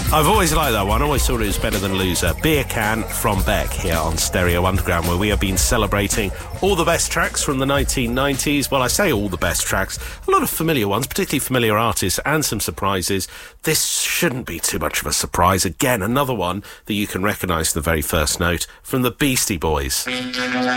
I've always liked that one. I always thought it was better than Loser. Beer Can from Beck here on Stereo Underground, where we have been celebrating all the best tracks from the 1990s. Well, I say all the best tracks. A lot of familiar ones, particularly familiar artists, and some surprises. This shouldn't be too much of a surprise. Again, another one that you can recognise the very first note from the Beastie Boys.